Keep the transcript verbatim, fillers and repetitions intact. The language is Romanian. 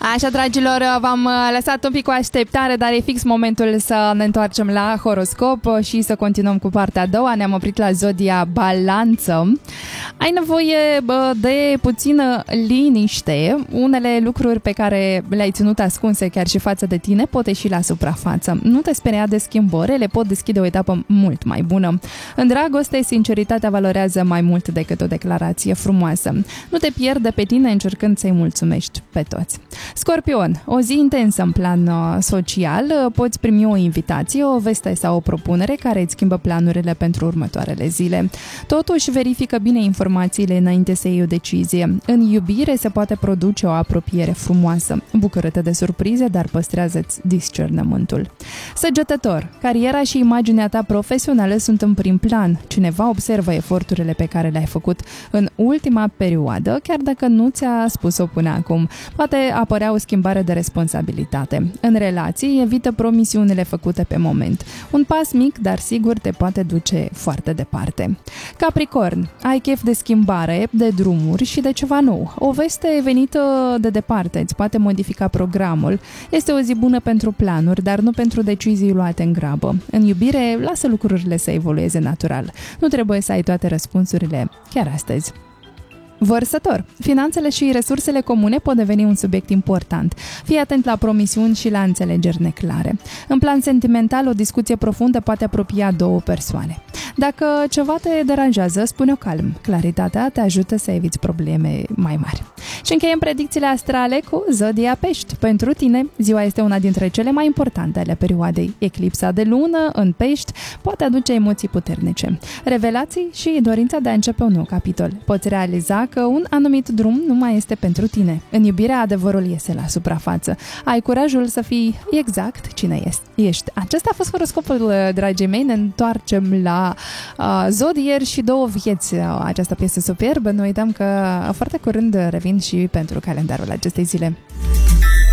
Așa, dragilor, v-am lăsat un pic cu așteptare, dar e fix momentul să ne întoarcem la horoscop și să continuăm cu partea a doua. Ne-am oprit la zodia Balanță. Ai nevoie de puțină liniște. Unele lucruri pe care le-ai ținut ascunse chiar și față de tine pot ieși la suprafață. Nu te speria de schimbări, le pot deschide o etapă mult mai bună. În dragoste, sinceritatea valorează mai mult decât o declarație frumoasă. Nu te pierde pe tine încercând să-i mulțumești pe toți. Scorpion, o zi intensă în plan uh, social, uh, poți primi o invitație, o veste sau o propunere care îți schimbă planurile pentru următoarele zile. Totuși, verifică bine informațiile înainte să iei o decizie. În iubire se poate produce o apropiere frumoasă. Bucură-te de surprize, dar păstrează-ți discernământul. Săgetător, cariera și imaginea ta profesională sunt în prim plan. Cineva observă eforturile pe care le-ai făcut în ultima perioadă, chiar dacă nu ți-a spus-o până acum. Poate apărea o schimbare de responsabilitate. În relații, evită promisiunile făcute pe moment. Un pas mic, dar sigur, te poate duce foarte departe. Capricorn, ai chef de schimbare, de drumuri și de ceva nou. O veste venită de departe îți poate modifica programul. Este o zi bună pentru planuri, dar nu pentru decizii luate în grabă. În iubire, lasă lucrurile să evolueze natural. Nu trebuie să ai toate răspunsurile chiar astăzi. Vărsător, finanțele și resursele comune pot deveni un subiect important. Fii atent la promisiuni și la înțelegeri neclare. În plan sentimental, o discuție profundă poate apropia două persoane. Dacă ceva te deranjează, spune-o calm. Claritatea te ajută să eviți probleme mai mari. Și încheiem predicțiile astrale cu zodia Pești. Pentru tine, ziua este una dintre cele mai importante ale perioadei. Eclipsa de lună în Pești poate aduce emoții puternice, revelații și dorința de a începe un nou capitol. Poți realiza că un anumit drum nu mai este pentru tine. În iubire, adevărul iese la suprafață. Ai curajul să fii exact cine ești. Acesta a fost horoscopul, dragii mei. Ne întoarcem la uh, zodieri și două vieți. Această piesă superbă. Nu uităm că foarte curând revin și pentru calendarul acestei zile.